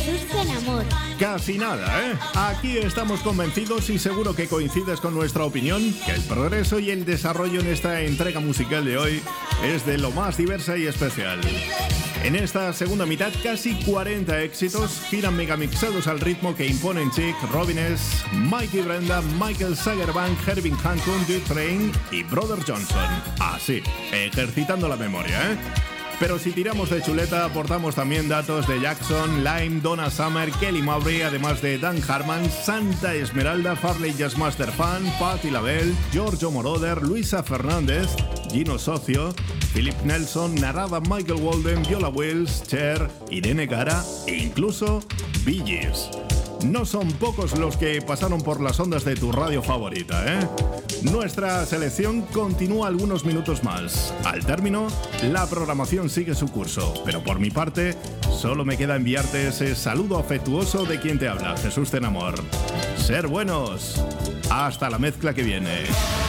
Jesús Tenamor. Casi nada, ¿eh? Aquí estamos convencidos y seguro que coincides con nuestra opinión que el progreso y el desarrollo en esta entrega musical de hoy es de lo más diversa y especial. En esta segunda mitad, casi 40 éxitos giran megamixados al ritmo que imponen Chic, Robin S., Mikey Brenda, Michael Sagerbank, Herbie Hancock, Duke Train y Brother Johnson. Así, ejercitando la memoria, ¿eh? Pero si tiramos de chuleta, aportamos también datos de Jackson, Lime, Donna Summer, Kelly Mowbray, además de Dan Hartman, Santa Esmeralda, Farley Jazzmaster Fan, Patti LaBelle, Giorgio Moroder, Luisa Fernández, Gino Socio, Philip Nelson, Narada Michael Walden, Viola Wills, Cher, Irene Cara e incluso Bee Gees. No son pocos los que pasaron por las ondas de tu radio favorita, ¿eh? Nuestra selección continúa algunos minutos más. Al término, la programación sigue su curso, pero por mi parte, solo me queda enviarte ese saludo afectuoso de quien te habla, Jesús Tenamor. Ser buenos. Hasta la mezcla que viene.